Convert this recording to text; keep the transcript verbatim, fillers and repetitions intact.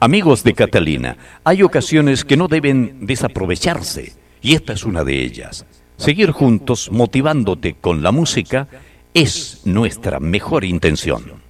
Amigos de Catalina, hay ocasiones que no deben desaprovecharse, y esta es una de ellas. Seguir juntos motivándote con la música es nuestra mejor intención.